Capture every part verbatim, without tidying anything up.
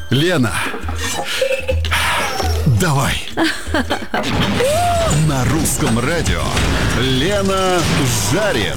Лена, давай. На русском радио Лена жарит.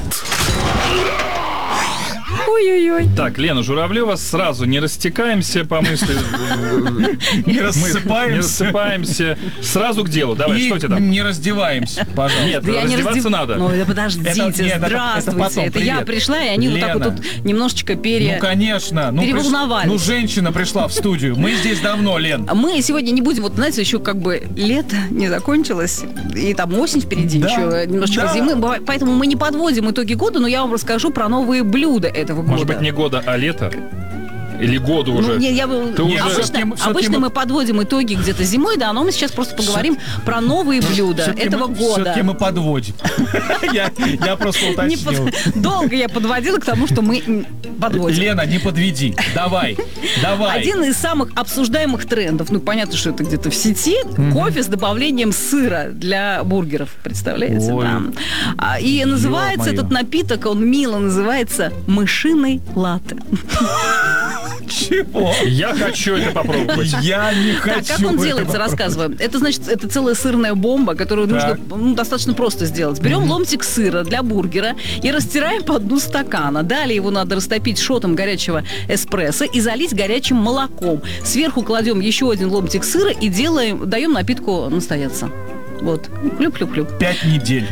Ой-ой-ой. Так, Лена Журавлева, сразу не растекаемся по мысли. Не рассыпаемся. Не рассыпаемся. Сразу к делу. Давай, И что тебе там? не раздеваемся, пожалуйста. Нет, Да я не раздеваться раздев- надо. Ну, да подождите, Это- нет, это- это здравствуйте. потом, Это я привет. пришла, и они вот так вот Лена. тут немножечко пере... Ну, конечно. Ну, приш- переволновались. Ну, женщина пришла в студию. Мы здесь давно, Лен. Мы сегодня не будем, вот знаете, еще как бы лето не закончилось, и там осень впереди, Да, еще немножечко да. зимы, бывает- поэтому мы не подводим итоги года, но я вам расскажу про новые блюда этого года. Может быть, не года, а лето? Или года уже? Ну, не, я бы- Ты уже- обычно, Всё-таки мы- всё-таки обычно мы- мы подводим итоги где-то зимой, да, но мы сейчас просто поговорим про новые блюда Все-таки этого мы, года. Все-таки мы подводим. Я я просто Не уточнил. под- Долго я подводила к тому, что мы м, подводим. Лена, не подведи. Давай. Давай. Один из самых обсуждаемых трендов, ну, понятно, что это где-то в сети, кофе с добавлением сыра для бургеров, представляете? Ой. Да. А, И называется Ё-моё. этот напиток, он мило называется мышиный латте. Чего? Я хочу это попробовать. Я не хочу. Так, как он это делается, попробовать. рассказываю. Это, значит, это целая сырная бомба, которую Так. нужно ну, достаточно просто сделать. Берем ломтик сыра для бургера и растираем по дну стакана. Далее его надо растопить шотом горячего эспрессо и залить горячим молоком. Сверху кладем еще один ломтик сыра и делаем, даем напитку настояться. Вот. Хлюп-хлюп-хлюп. Пять недель.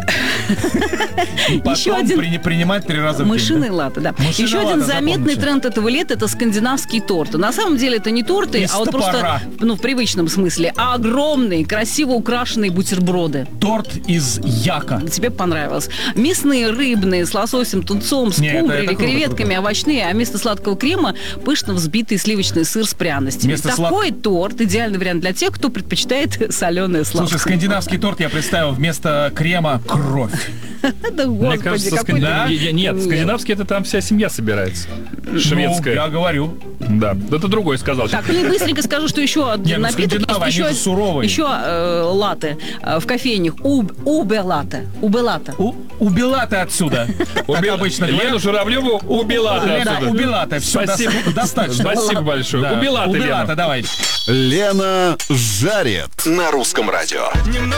И потом Еще один- при- принимать три раза в день. Мышиный да? латте, да. Мышиный Еще один латте, заметный запомните. тренд этого лета – это скандинавские торты. На самом деле это не торты, Из а вот топора. просто, ну, в привычном смысле, а огромные, красиво украшенные бутерброды. Торт из яка. Тебе понравилось. Мясные, рыбные, с лососем, тунцом, Не, это- скумбрией это или круто, креветками, круто. овощные, а вместо сладкого крема пышно взбитый сливочный сыр с пряностями. Вместо Такой торт – идеальный вариант для тех, кто предпочитает соленое сладкое. Слушай, скандинавский торт я представил вместо крема кровь. Да, Мне господи, кажется, какой скандинав- Да? Я- Нет, скандинавский это там вся семья собирается. Ну, Шведская. я говорю. Да, это другой сказал. Так, ну и быстренько скажу, что еще один Не, ну напиток скандинавы, есть. они Еще, же суровые. еще э, латте э, в кофейнях. Уб, убе латте. Убе латте. У- Убила ты отсюда. Как Уби- обычно Лену говорят. Журавлеву убила ты Лена, отсюда. убила ты. Все, Спасибо. достаточно. Спасибо большое. Да. Убила ты, Убила Лена. ты, давай. Лена жарит. На русском радио.